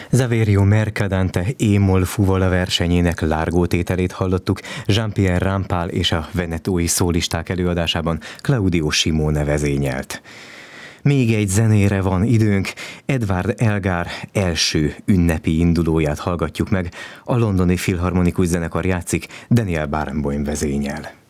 Saverio Mercadante e-moll fuvola versenyének lárgótételét hallottuk Jean-Pierre Rampal és a venetói szólisták előadásában Claudio Simone vezényelt. Még egy zenére van időnk, Edward Elgar első ünnepi indulóját hallgatjuk meg, a londoni filharmonikus zenekar játszik, Daniel Barenboim vezényel.